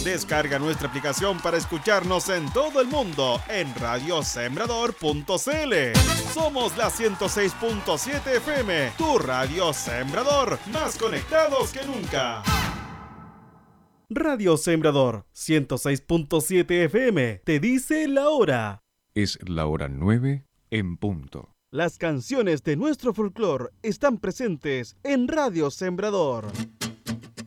Descarga nuestra aplicación para escucharnos en todo el mundo en radiosembrador.cl. Somos la 106.7 FM, tu radio Sembrador, más conectados que nunca. Radio Sembrador 106.7 FM te dice la hora. Es la hora 9 en punto. Las canciones de nuestro folclore están presentes en Radio Sembrador.